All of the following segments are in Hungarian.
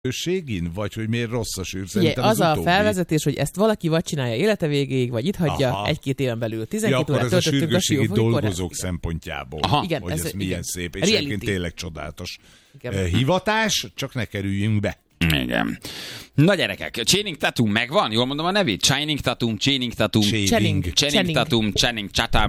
sűrűségén, vagy hogy miért rossz a sűr? Szerintem az a felvezetés, hogy ezt valaki vagy csinálja élete végéig, vagy itt hagyja 1-2 éven belül. 12 órát töltöttünk a Siófoki dolgozók szempontjából, igen, hogy ez milyen szép, és reality. egyébként tényleg csodálatos hivatás, csak ne kerüljünk be. Igen. Na gyerekek, Channing Tatum megvan? Jól mondom a nevét? Channing Tatum. Channing Tatum, Channing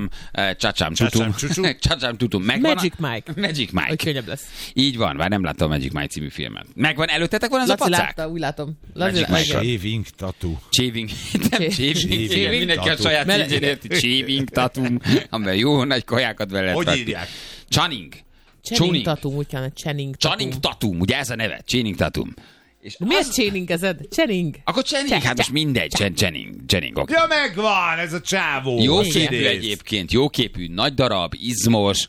Tatum. Megvan? Magic Mike. Hogy könnyebb lesz. Így van, bár nem láttam a Magic Mike című filmet. Megvan előttetek van ez a pacák? Látta, úgy látom. Shaving Tattoo. Shaving. Mindenki a saját címjén érti. Shaving Tatum. Amiben jó nagy kajákat vele. Hogy írják? Channing Tatum, úgy kellene. Channing Tatum, ugye ez a neve? Channing Tatum. És miért Channing-ezed? Channing. Akkor Channing, hát most mindegy. Channing, okay. Ja, megvan, ez a csávó. Jó képű egyébként, jó képű, nagy darab, izmos,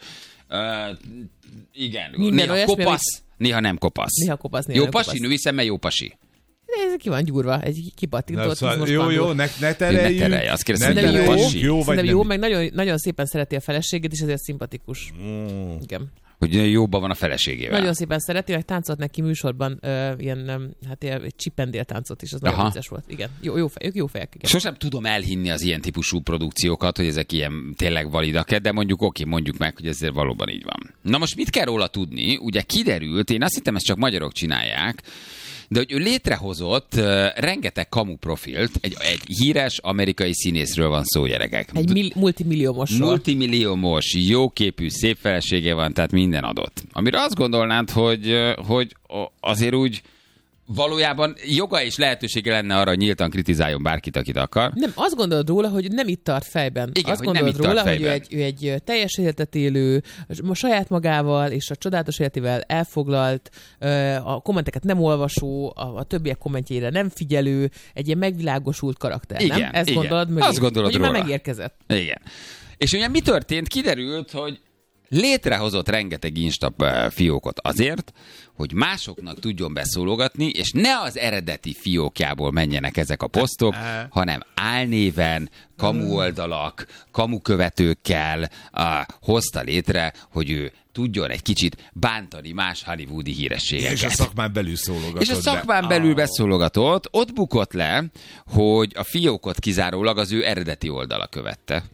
igen, néha kopasz, néha nem kopasz. Néha kopasz, jó pasi, női szemmel jó pasi. Ez ki van gyúrva, egy kipattintott. Jó, ne tereljük. Ne terelj, azt kérdezem, hogy jó, meg nagyon, nagyon szépen szereti a feleségét, és ezért szimpatikus. Igen. Hogy jóban van a feleségével. Nagyon szépen szereti, meg táncolt neki műsorban ilyen csipendél táncot is, az nagyon vicces volt. Igen, jó fejek. Igen. Sosem tudom elhinni az ilyen típusú produkciókat, hogy ezek ilyen tényleg validak, de mondjuk meg, hogy ezért valóban így van. Na most mit kell róla tudni? Ugye kiderült, én azt hittem, ezt csak magyarok csinálják, de hogy ő létrehozott rengeteg kamu profilt, egy híres amerikai színészről van szó, gyerekek. Egy multimilliómosról. Multimilliómos, jóképű, szép felesége van, tehát minden adott. Amire azt gondolnád, hogy azért úgy valójában joga és lehetősége lenne arra, hogy nyíltan kritizáljon bárkit, akit akar. Nem, azt gondolod róla, hogy nem itt tart fejben. Igen, azt gondolod róla, hogy ő egy teljes életet élő, saját magával és a csodálatos életével elfoglalt, a kommenteket nem olvasó, a többiek kommentjeire nem figyelő, egy ilyen megvilágosult karakter, igen, nem? Ezt igen. gondolod mögé? Azt gondolod hogy róla. Már megérkezett. Igen. És ugye mi történt? Kiderült, hogy létrehozott rengeteg Insta fiókot azért, hogy másoknak tudjon beszólogatni, és ne az eredeti fiókjából menjenek ezek a posztok, hanem álnéven, kamu oldalak, kamu követőkkel hozta létre, hogy ő tudjon egy kicsit bántani más hollywoodi hírességeket. És a szakmán belül szólogatott. És a szakmán belül beszólogatott, ott bukott le, hogy a fiókot kizárólag az ő eredeti oldala követte.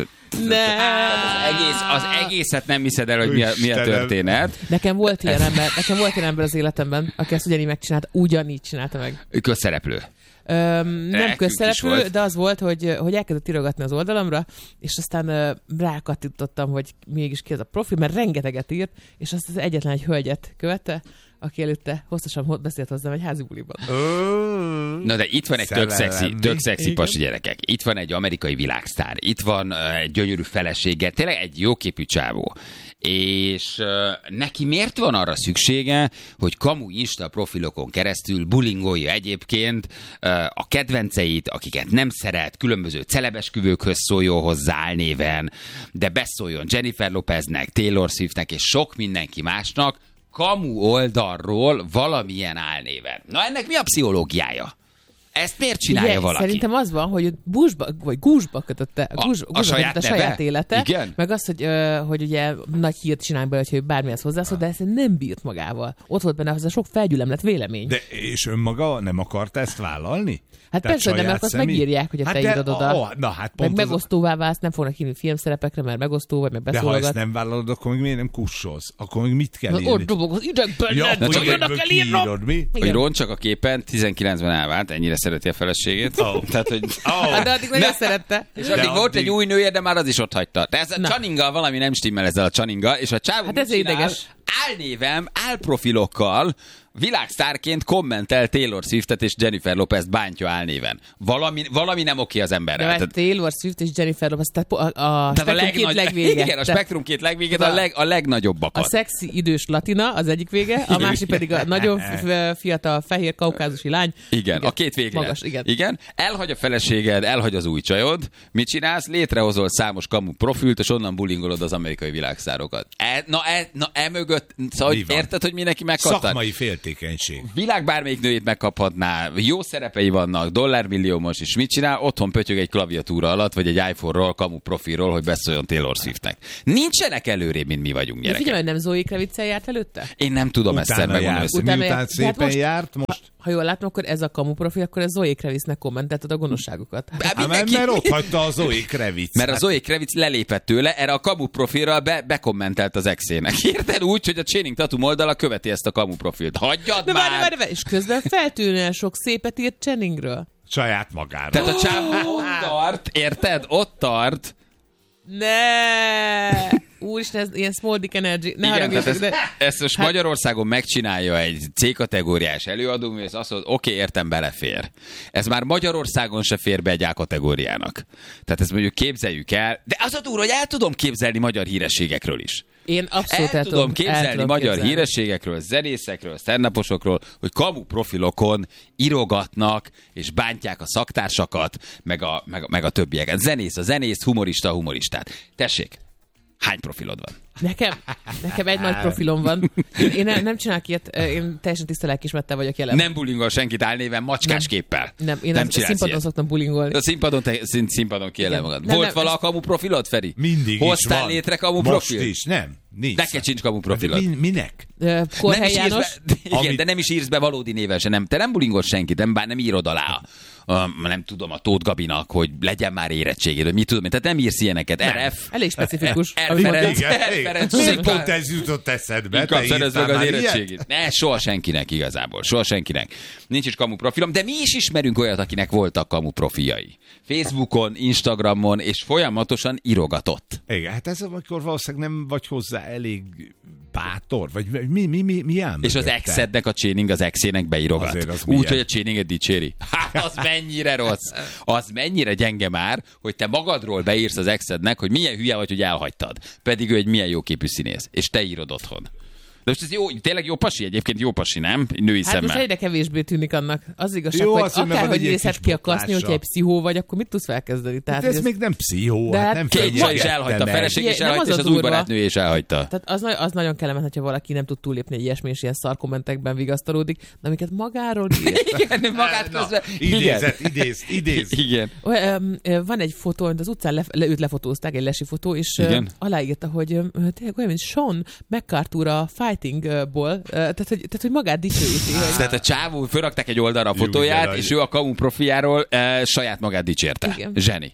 Az egészet nem hiszed el, hogy mi a történet. Nekem volt ilyen ember az életemben, aki ezt ugyanígy csinálta meg. Közszereplő. Nem közszereplő, de az volt, hogy elkezdett írogatni az oldalamra, és aztán rákattintottam, hogy mégis ki ez a profil, mert rengeteget írt, és azt az egyetlen egy hölgyet aki előtte hosszasan beszélt hozzám egy házi buliban. Na de itt van egy tök szexi pasi, gyerekek. Itt van egy amerikai világsztár. Itt van egy gyönyörű felesége, tényleg egy jóképű csávó. És neki miért van arra szüksége, hogy kamu Insta profilokon keresztül bulingolja egyébként a kedvenceit, akiket nem szeret, különböző celebesküvőkhöz szóljon hozzá álnéven, de beszóljon Jennifer Lopeznek, Taylor Swiftnek és sok mindenki másnak, kamu oldalról valamilyen álnéven. Na ennek mi a pszichológiája? Ezt miért csinálja valaki? Szerintem az van, hogy gúzsba kötötte a saját élete, igen? Meg az, hogy ugye nagy hírt csinál belőle, hogy bármihez hozzászól, de ezt nem bírt magával. Ott volt benne az a sok felgyülemlett vélemény. De és önmaga nem akarta ezt vállalni? Hát persze, hogy nem, mert azt megírják, hogy te írod oda. Meg megosztóvá válsz, nem fognak hívni filmszerepekre, mert megosztó vagy, meg beszólogat. De ha ezt nem vállalod, akkor még miért nem kussolsz? Akkor még mit kell írni? Ott dobog az idegben, csak oda kell írnom. Hogy roncsak a képen, 19-ben elvált, ennyire szereti a feleségét. Tehát, hogy... De addig nagyon szerette. És addig volt egy új nője, de már az is ott hagyta. De ez a Channinggal valami nem stimmel ezzel a Channinggal, és a csávó hát ez ideges. Álnévem, álprofilokkal világsztárként kommentel Taylor Swiftet és Jennifer Lopez bántja álnéven. Valami nem oké az emberrel. De Taylor Swift és Jennifer Lopez, tehát a spektrum két legvége. Igen, a spektrum két legvége, a legnagyobbakat. A szexi idős latina az egyik vége, a másik pedig a nagyon fiatal fehér kaukázusi lány. Igen, a két végre. Magas, igen. Elhagy a feleséged, elhagy az új csajod. Mit csinálsz? Létrehozol számos kamu profilt, és onnan bulingolod az amerikai világszárokat. Szóval, érted, hogy mindenki megkapta? Szakmai féltékenység. Világ bármelyik nőjét megkaphatná, jó szerepei vannak, dollármilliómos, és mit csinál? Otthon pötyög egy klaviatúra alatt, vagy egy iPhone-ról, kamu profilról, hogy beszóljon Taylor Swiftnek. Nincsenek előrébb, mint mi vagyunk, gyerekek. Figyelj, hogy nem Zoe Kravitz-el járt előtte? Én nem tudom ezt megmondani. Miután szépen járt, most... Ha jól látom, akkor ez a kamu profil, akkor ez Zoe Kravitznek kommentelted a gonoszságokat. Mert ott hagyta a Zoe Kravitz. Mert a Zoe Kravitz lelépett tőle, erre a kamu profilra bekommentelt az exének. Érted úgy, hogy a Channing Tatum oldala követi ezt a kamu profilt. Hagyjad de már! Várj, és közben feltűnően sok szépet írt Channingről. Saját magára. Tehát a csávó ott tart, érted? Ott tart. Ne! Úristen, ez ilyen small dick energy. Ne igen, ezt most Magyarországon megcsinálja egy C-kategóriás előadó, és azt mondod, oké, értem, belefér. Ez már Magyarországon se fér be egy A-kategóriának. Tehát ezt mondjuk képzeljük el, de az a durva, hogy el tudom képzelni magyar hírességekről is. Én abszolút el tudom képzelni magyar hírességekről, zenészekről, stand-uposokról, hogy kamu profilokon írogatnak és bántják a szaktársakat, meg a többieket. Zenész a zenész, humorista a humoristát. Tessék, hány profilod van? Nekem egy nagy profilom van. Én nem csinálok ilyet, én teljesen tiszta lelkiismerettel vagyok jelen. Nem bulingol senkit álnéven macskásképpel. Én nem színpadon szoktam bulingolni. A színpadon kijelent magad. Volt vala a kamu profilod, Feri? Mindig hoztál van. létre kamu profil? Most is, nem. Nincs. Neked sincs kamu profilod. Minek? Korhely János. Igen, de nem is írsz be valódi néven se. Te nem bulingolsz senkit, nem írod alá. Nem tudom, a Tóth Gabinak, hogy legyen már érettséged, hogy mit tudom, tehát nem írsz ilyeneket. RF. Elég specifikus. Miért pont ez jutott eszedbe? Inkább szerezd meg az érettségét. Ne, soha senkinek igazából. Soha senkinek. Nincs is kamu profilom, de mi is ismerünk olyat, akinek voltak kamu profiljai. Facebookon, Instagramon, és folyamatosan írogatott. Igen, hát ez amikor valószínűleg nem vagy hozzá elég bátor, vagy mi áll? És az exednek a Channing az exének beírogat. Úgy, hogy a Channinget dicséri. Hát az mennyire rossz. Az mennyire gyenge már, hogy te magadról beírsz az exednek, hogy milyen hülye vagy, hogy elhagytad. Pedig ő egy milyen jóképű színész. És te írod otthon. De most ez jó, tényleg jó pasi egyébként, jó pasi, nem? Női szemmel. Hát most egyre kevésbé tűnik annak. Az igazság, jó, hogy akárhogy nézhet ki a kaszni, hogyha egy pszihó vagy, akkor mit tudsz felkezdeni? Tehát, ez még nem pszichó. De hát nem két csaj is elhagyta, a feleség is elhagyta, és az új barátnője is elhagyta. Tehát az nagyon kellemet, hogyha valaki nem tud túllépni egy ilyesmi, és ilyen szar kommentekben vigasztalódik, de amiket magáról ír. Igen, magát közben. Idéz. Igen. Van egy fotó, amit az utcán őt lefotózták, egy lesi fotó, és aláírta, hogy tényleg olyan, mint Sean McCarthy a Fightingból, tehát hogy magát dicsőíti. Tehát a csávó, fölrakták egy oldalra a fotóját, és ő a kamu profiljáról saját magát dicsérte. Igen. Zseni.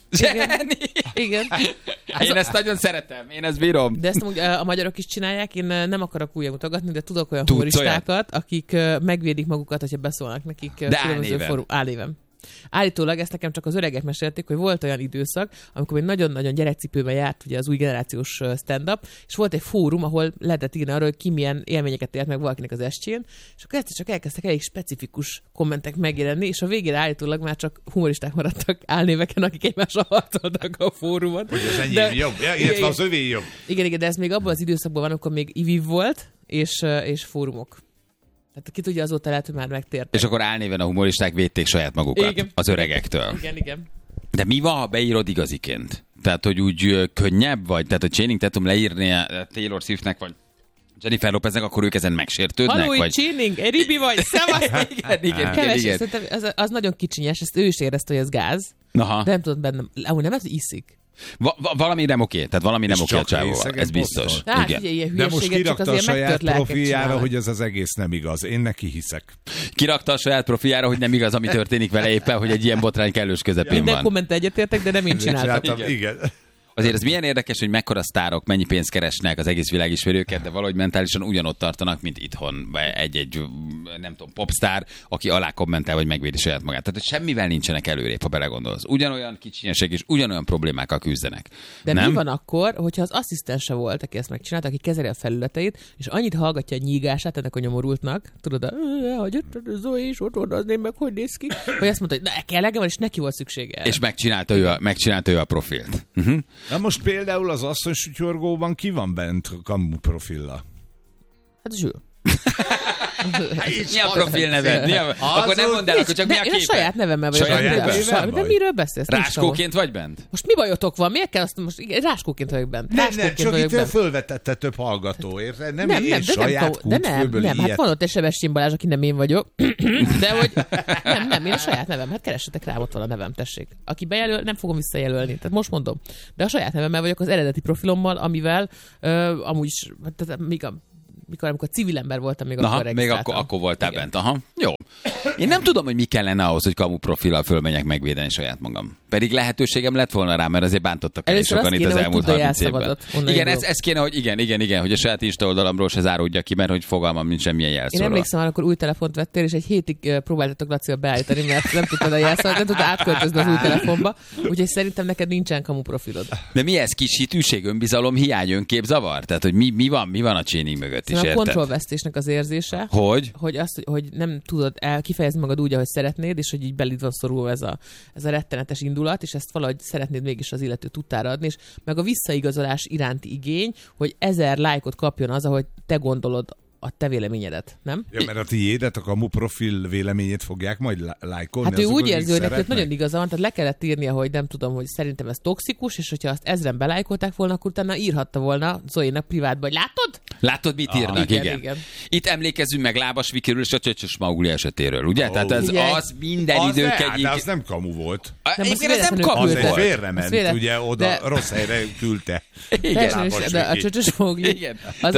Igen. Én ezt nagyon szeretem, én ezt bírom. De ezt a magyarok is csinálják, én nem akarok újra mutogatni, de tudok olyan humoristákat, akik megvédik magukat, hogyha beszólnak nekik különböző álnéven. Állítólag ezt nekem csak az öregek mesélték, hogy volt olyan időszak, amikor még nagyon-nagyon gyerekcipőben járt ugye az új generációs stand-up, és volt egy fórum, ahol lehetett írni arról, hogy ki milyen élményeket élt meg valakinek az estjén, és akkor ezt csak elkezdtek elég specifikus kommentek megjelenni, és a végére állítólag már csak humoristák maradtak álnéveken, akik egymással harcoltak a fórumon. Hogy az enyém jobb, illetve az övé jobb. Igen, de ez még abban az időszakban van, amikor még IVIV volt, és fórumok. Tehát ki tudja, azóta lehet, hogy már megtértek. És akkor álnéven a humoristák védték saját magukat az öregektől. Igen. De mi van, ha beírod igaziként? Tehát, hogy úgy könnyebb vagy? Tehát, hogy Channing Tatum leírni Taylor Swiftnek, vagy Jennifer Lopeznek, akkor ők ezen megsértődnek? Halló, vagy... Channing, Eribi vagy, szevasz! Igen. Az nagyon kicsinyes, ezt ő is érezte, hogy ez gáz. Aha. De nem tudod bennem, nem lehet, hogy iszik. Valami nem oké, tehát valami nem oké a csávóval, ez biztos. Igen. De most kirakta a saját profiljára, hogy ez az egész nem igaz. Én neki hiszek. Kirakta a saját profiljára, hogy nem igaz, ami történik vele éppen, hogy egy ilyen botrány kellős közepén van. Minden komment egyetértek, de nem én csináltam. Igen. Azért ez milyen érdekes, hogy mekkora sztárok, mennyi pénzt keresnek, az egész világ ismeri őket, de valahogy mentálisan ugyanott tartanak, mint itthon egy nem tudom, popstar, aki alá kommentál, vagy megvédi saját magát. Tehát semmivel nincsenek előrébb, ha belegondolsz. Ugyanolyan kicsinyesek és ugyanolyan problémákkal küzdenek. De nem? Mi van akkor, hogyha az asszisztense volt, aki ezt megcsinálta, aki kezeli a felületeit, és annyit hallgatja a nyígását ennek a nyomorultnak, tudod, hogy Zoe is ott odazném meg, hogy néz ki, hogy azt mondta, hogy kell legyen, és neki volt szüksége. És megcsinálta ő a profilt. Na most például az asszonysutyorgóban ki van bent kamu profilla? Hát Zsül. Mi a profil neved? Akkor nem mondd el, akkor csak mi a képed? Én a saját nevemmel vagyok. De miről beszélsz? Ráskóként vagy bent? Most mi bajotok van? Miért kell azt most? Ráskóként vagyok bent. Nem, csak itt fölvetette több hallgató, érted? Nem, saját kútfőből nem, hát van ott egy Sebestyén Balázs, aki nem én vagyok. De hogy nem, én a saját nevem. Hát keressetek rám, ott van a nevem, tessék. Aki bejelöl, nem fogom visszajelölni. Tehát most mondom. De a saját nevemmel vagyok az eredeti profilommal, amivel amúgy is, tehát amikor civil ember voltam, még akkor regisztráltam. Még akkor voltál bent. Aha. Jó. Én nem tudom, hogy mi kellene ahhoz, hogy kamu profillal fölmenjek megvédeni saját magam. Pedig lehetőségem lett volna rá, mert azért bántottak el sokan itt az elmúlt 30 évben. Igen, ez kéne, hogy igen, hogy a saját Insta oldalamról se záródja ki, mert hogy fogalmam nincs semmilyen jelszóra. Én emlékszem, amikor új telefont vettél, és egy hétig próbáltatok Lacival beállítani, mert nem tudtad a jelszót, nem tudtad átköltözni az új telefonba, úgyhogy szerintem neked nincsen kamu profilod. De mi ez? Kis hitűség, önbizalom, hiány, önképzavar? Tehát, hogy mi van a cséning mögött is, a kontrollvesztésnek az érzése, hogy nem tudod kifejezni magad úgy, ahogy szeretnéd, és hogy így belid van szorulva ez a rettenetes indulat, és ezt valahogy szeretnéd mégis az illető tudtára adni, és meg a visszaigazolás iránti igény, hogy 1000 lájkot kapjon az, ahogy te gondolod a te véleményedet, nem? Ja, mert a tiédet, a kamu profil véleményét fogják majd lájkolni. Hát ő úgy érzi, hogy neki nagyon igaza van, tehát le kellett írnia, hogy nem tudom, hogy szerintem ez toxikus, és hogyha azt 1000-en belájkolták volna, akkor utána írhatta volna Zoénak privátba, hogy látod? Látod, mit írnak? Igen. Itt emlékezzünk meg Lábas Vikiről és a Csöcsös Maugli esetéről, ugye? Tehát ez az minden idők egyik... De az nem kamu volt. Ez nem kamu volt. Az félrement, ugye oda rossz helyre küldte. Igen. De a Csöcsös Maugli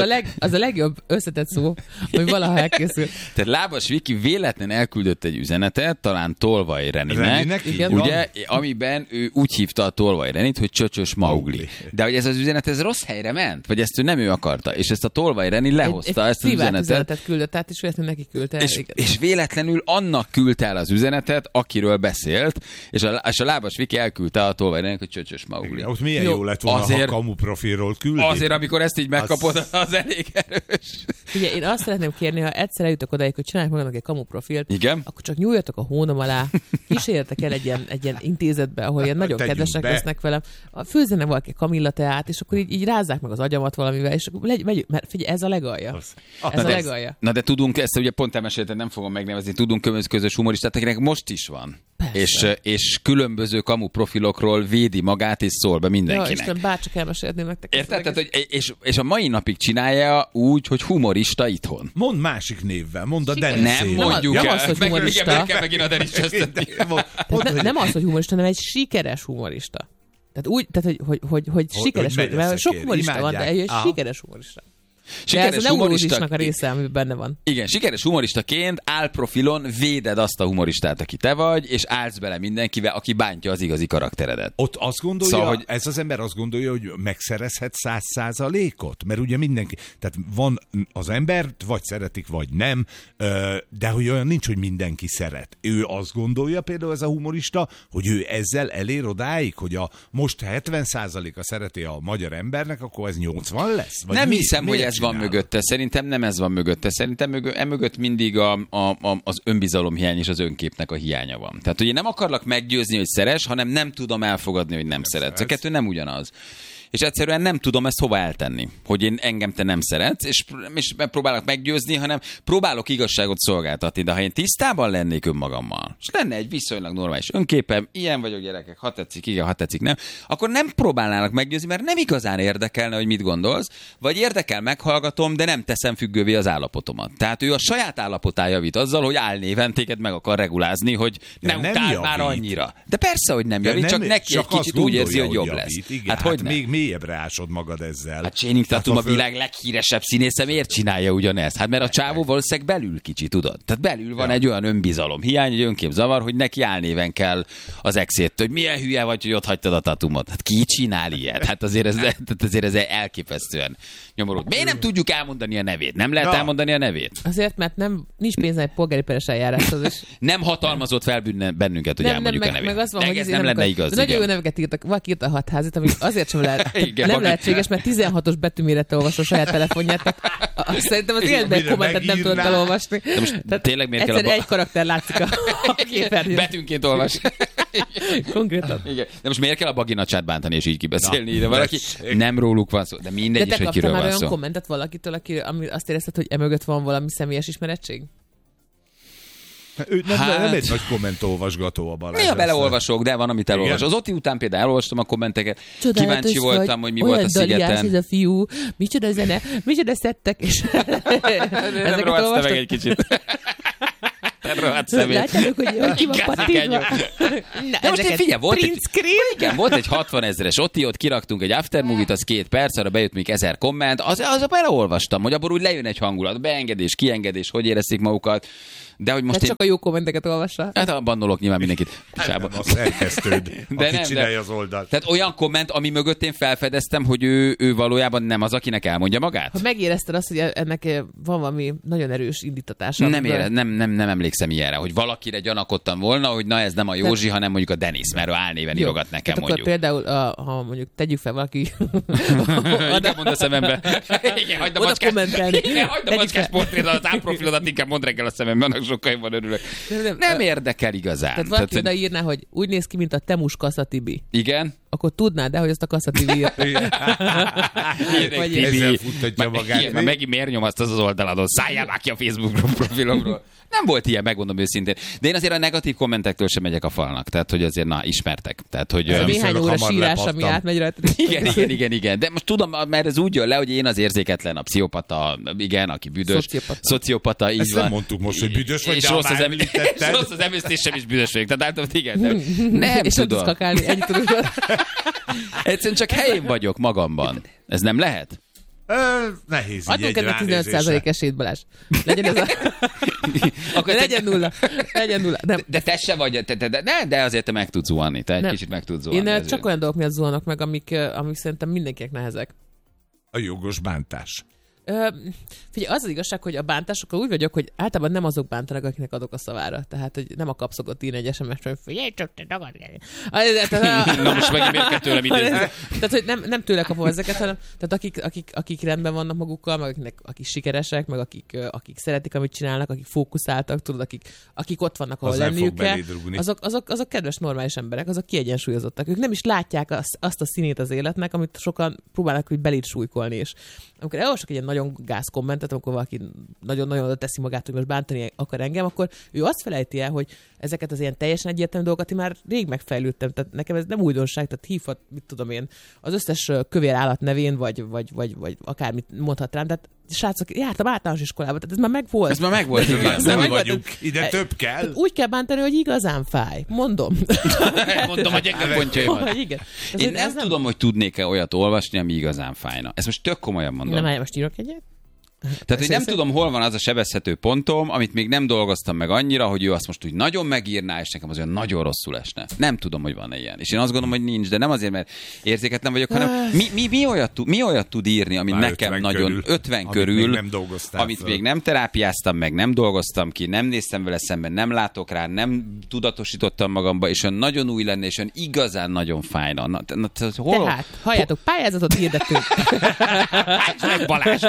az a legjobb összetett szó, hogy valaha elkészül. Tehát Lábas Viki véletlen elküldött egy üzenetet, talán Tolvaj Reninek, ugye, amiben ő úgy hívta a Tolvaj Renit, hogy Csöcsös Maugli. De hogy ez az üzenet, ez rossz helyre ment? Vagy ezt ő nem ő akarta? És ezt a Tolvaj Reni lehozta ezt az üzenetet. Küldött át, és véletlenül neki küldte. És véletlenül annak küldte el az üzenetet, akiről beszélt, és a Lábas Viki elküldte a Tolvaj Reninek, hogy Csöcsös Maugli. Ott milyen jó lett volna, ha kamu profilról küldi. Azért, amikor ezt így megkapod, az elég erős. Ugye én azt szeretném kérni, ha egyszer eljutok odáig, hogy csinálják magának egy kamu profilt, igen? Akkor csak nyúljatok a hónom alá, kísérjetek el egy ilyen intézetbe, ahol ilyen nagyon kedvesek lesznek velem, főzzenek valaki kamillateát, és akkor így rázzák meg az agyamat valamivel, és akkor mert figyelj, ez a legalja. Ez a legalja. Na de tudunk, ezt ugye pont elmeséltem, nem fogom megnevezni, tudunk közös humoristát, akinek most is van. És különböző kamu profilokról védi magát, és szól be mindenkinek. Ja, Isten, bárcsak elmesélném nektek. Érted? Tehát, és a mai napig csinálja úgy, hogy humorista itthon. Mondd másik névvel, mondd a Dennis. Nem mondjuk el. Nem az, hogy humorista. Megint a Dennis nem az, hogy humorista, hanem egy sikeres humorista. Tehát hogy sikeres, mert sok humorista van, de egy sikeres humorista. Sikeres ez a neurózisnak a része, ami benne van. Igen, sikeres humoristaként álprofilon véded azt a humoristát, aki te vagy, és állsz bele mindenkivel, aki bántja az igazi karakteredet. Ott azt gondolja, szóval, hogy ez az ember azt gondolja, hogy megszerezhet 100%-ot, mert ugye mindenki, tehát van az embert, vagy szeretik, vagy nem, de hogy olyan nincs, hogy mindenki szeret. Ő azt gondolja például ez a humorista, hogy ő ezzel elér odáig, hogy a most 70%-a szereti a magyar embernek, akkor ez 80 lesz? Vagy nem hiszem, hogy ez van mögötte. Szerintem nem ez van mögötte. Szerintem mögött mindig az önbizalomhiány és az önképnek a hiánya van. Tehát, hogy én nem akarlak meggyőzni, hogy szeres, hanem nem tudom elfogadni, hogy nem szeretsz. A kettő nem ugyanaz. És egyszerűen nem tudom ezt hova eltenni, hogy engem te nem szeretsz, és próbálok meggyőzni, hanem próbálok igazságot szolgáltatni, de ha én tisztában lennék önmagammal, és lenne egy viszonylag normális önképem, ilyen vagyok gyerekek, ha tetszik, igen, ha tetszik, nem, akkor nem próbálnálak meggyőzni, mert nem igazán érdekelne, hogy mit gondolsz, vagy érdekel, meghallgatom, de nem teszem függővé az állapotomat. Tehát ő a saját állapotán javít azzal, hogy álnéven téged meg akar regulázni, hogy nem utál már annyira. De persze, hogy nem javít, csak neki egy kicsit úgy érzi, hogy jobb lesz. Igen, hát hogy még mélyebbre ásod magad ezzel. Hát Channing Tatum a világ leghíresebb színésze, miért csinálja ugyanezt? Hát mert a csávó valószínűleg belül kicsi, tudod? Tehát belül van egy olyan önbizalom hiány, egy önképzavar, hogy neki álnéven kell az exét, hogy milyen hülye vagy, hogy ott hagytad a Tatumot. Hát ki csinál ilyet? Hát azért ez elképesztően nyomorult. Miért nem tudjuk elmondani a nevét? Nem lehet elmondani a nevét? Azért, mert nincs pénze egy polgári peres eljáráshoz is. Nem hatalmazott fel bennünket, hogy elmondjuk a nevét. Meg az van, hogy ez nem lenne igaz. Nagyon jó neveket írtak. Valaki írta a Hatházit, ami azért sem lehet. Nem lehetséges, mert 16-os betűmérettel olvasol a saját telefonját. Szerintem az életben kommentet nem tudod elolvasni. Tényleg miért kell egy karakter látszik a képernyőn. Betűnként olvas. Konkrétan. Igen. De most miért kell a baginacsát bántani és így kibeszélni? De valaki nem róluk van szó, de mindegy is, hogy kiről van szó. De te kaptál már olyan kommentet valakitől, ami azt érezted, hogy emögött van valami személyes ismerettség? Ő nem egy nagy kommentolvasgató a Balázs. Néha beleolvasok, de van, amit elolvas. Az Oti után például elolvastam a kommenteket. Csodálatos kíváncsi voltam, hogy mi volt a szigeten. Ez a fiú, micsoda zene, micsoda szettek, és nem rohadsz meg egy kicsit. Látjátok, hogy ki van pattintva. De most figyelj, volt egy 60 000-es Oti, ott kiraktunk egy aftermovie-t, az 2 perc, arra bejött még 1000 komment, az beleolvastam, hogy abból úgy lejön egy hangulat, beengedés, kiengedés, hogy érezték magukat. De hogy most csak a jó kommenteket olvassa. Hát bannolok nyilván mindenkit. A szerkesztőd, aki csinálja az oldalt. Tehát olyan komment, ami mögött én felfedeztem, hogy ő valójában nem az, akinek elmondja magát. Ha megérezted azt, hogy ennek van valami nagyon erős indítatása. Nem emlékszem ilyenre, hogy valakire gyanakodtam volna, hogy na ez nem a Józsi, hanem mondjuk a Denis, mert álnéven írogat nekem tehát mondjuk. Például, ha mondjuk tegyük fel valaki... Inkább mondd a szemembe. Igen, hagyd a macskás portrét, az ámprofilodat inkább mondd reggel a szemembe, annak sokkal jobban örülök. Nem érdekel igazán. Tehát valaki odaírná, hogy úgy néz ki, mint a Temus Kassa Tibi. Igen? Akkor tudnád, de hogy azt a Kassa Tibi ezzel futtatja magát. Megint miért nyomaszt az oldaladon? Szálljál már ki a Facebook profilomról. Nem volt ilyen, megmondom őszintén. De én azért a negatív kommentektől sem megyek a falnak. Tehát, hogy azért, ismertek. Tehát, hogy néhány óra sírás, ami átmegy rajta. Igen. De most tudom, mert ez úgy jön le, hogy én az érzéketlen, a pszichopata, igen, aki büdös. Szociopata, így ezt van. Nem mondtuk most, hogy büdös vagy, és rossz az emésztésem is büdös vagyok. Tehát igen. Nem és tudom. Kakálni, egyszerűen csak helyén vagyok magamban. Ez nem lehet? Nehéz így adjunk ennek 15% esélyt, Balázs. Legyen ez a... legyen nulla. Nem. De te se vagy, de azért te meg tudsz zuhanni. Te egy kicsit meg tudsz zuhanni. Én csak olyan dolgok miatt zuhanok meg, amik szerintem mindenkinek nehezek. A jogos bántás. Figyelj, az igazság, hogy a bántásokkal úgy vagyok, hogy általában nem azok bántanak, akinek adok a szavára. Tehát, hogy nem a kapszokott írni egy SMS-t, hogy figyelj, csak te tagadj. Na most megint miért kell tőlem idézni? Tehát, hogy nem tőle kapom ezeket, hanem tehát akik rendben vannak magukkal, meg akik sikeresek, meg akik szeretik, amit csinálnak, akik fókuszáltak, tudod, akik ott vannak, ahol lenniük kell, azok kedves, normális emberek, azok kiegyensúlyozottak. Ők nem is látják azt a színét az életnek, amit sokan próbálnak hogy belét súlykolni. És amikor elolvasok egy ilyen nagyon gáz kommentet, amikor valaki nagyon-nagyon oda teszi magát, hogy most bántani akar engem, akkor ő azt felejti el, hogy ezeket az ilyen teljesen egyértelmű dolgokat én már rég megfejlődtem. Tehát nekem ez nem újdonság, tehát hívhat, mit tudom én, az összes kövér állat nevén, vagy akármit mondhat rám. Tehát srácok, jártam általános iskolába, tehát ez már megvolt. Ez már megvolt. Nem vagyunk, ide több kell. Úgy kell bántani, hogy igazán fáj. Mondom. Mondom a gyenge pontjaimat. Igen. Én nem tudom, hogy tudnék-e olyat olvasni, ami igazán fájna. Ezt most tök komolyan mondom. Nem, most írok egyet? Tehát, hogy nem tudom, hol van az a sebezhető pontom, amit még nem dolgoztam meg annyira, hogy ő azt most úgy nagyon megírná, és nekem az olyan nagyon rosszul esne. Nem tudom, hogy van-e ilyen. És én azt gondolom, hogy nincs, de nem azért, mert érzéketlen vagyok, hanem mi olyat tud írni, ami nekem 50 nagyon körül, 50 körül, amit még nem terápiáztam meg, nem dolgoztam ki, nem néztem vele szemben, nem látok rá, nem tudatosítottam magamba, és olyan nagyon új lenne, és olyan igazán nagyon fájna. Tehát, halljátok, pályázatot hirdetünk. Balázs,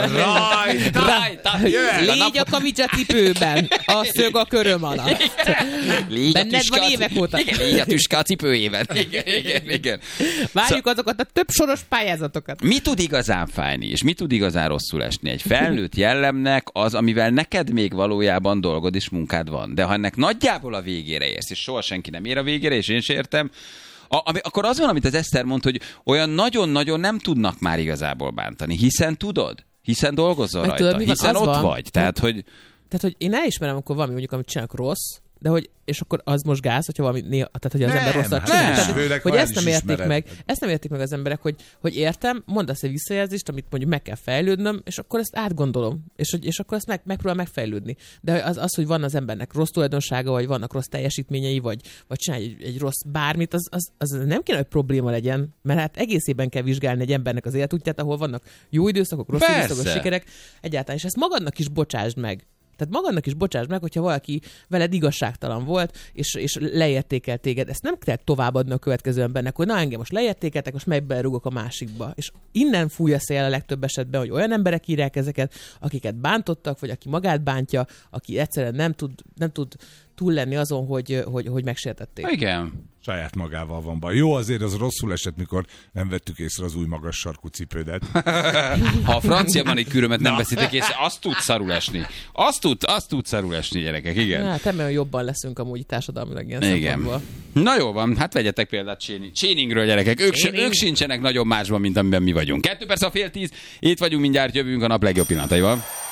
Légy a kamicsa cipőben, a szög a köröm alatt. Benned van évek óta. Igen, légy a tüske a cipőjében. Igen. Várjuk azokat a több soros pályázatokat. Mi tud igazán fájni, és mi tud igazán rosszul esni? Egy felnőtt jellemnek az, amivel neked még valójában dolgod és munkád van. De ha ennek nagyjából a végére érsz, és soha senki nem ér a végére, és én sem értem, akkor az van, amit az Eszter mondta, hogy olyan nagyon-nagyon nem tudnak már igazából bántani, hiszen tudod. Hiszen dolgozol rajta, tudod, hiszen ott van? Vagy. Tehát, hogy én elismerem, akkor valami mondjuk, amit csinálok rossz, de hogy, és akkor az most gáz, hogyha valami néha, tehát hogy az ember rosszat csinál. Tehát, hogy ezt nem értik meg az emberek, hogy értem, mondasz egy visszajelzést, amit mondjuk meg kell fejlődnöm, és akkor ezt átgondolom, és akkor ezt megpróbál megfejlődni. De az, hogy van az embernek rossz tulajdonsága, vagy vannak rossz teljesítményei, vagy csinálj egy rossz bármit, az nem kéne, hogy probléma legyen, mert hát egészében kell vizsgálni egy embernek az életútját, ahol vannak jó időszakok, rossz időszakok, sikerek, egyáltalán, és ezt magadnak is bocsásd meg. Tehát magadnak is bocsásd meg, hogyha valaki veled igazságtalan volt, és leértékel téged. Ezt nem kell továbbadni a következő embernek, hogy na engem most leértékeltek, most megbelrugok a másikba. És innen fúj a szél a legtöbb esetben, hogy olyan emberek írják ezeket, akiket bántottak, vagy aki magát bántja, aki egyszerűen nem tud túl lenni azon, hogy megsértették. Igen. És saját magával van baj. Jó, azért az rosszul esett, mikor nem vettük észre az új magas sarkú cipődet. Ha a francia manikűrömet nem veszitek észre, azt tud szarul esni. Azt tud szarul esni, gyerekek, igen. Hát remélem, jobban leszünk amúgy társadalmilag ilyen szempontból. Na jó van, hát vegyetek példát Cséningről, gyerekek. Ők sincsenek nagyon másban, mint amiben mi vagyunk. 2 perc a fél 10, itt vagyunk, mindjárt jövünk a nap legjobb pillanataival.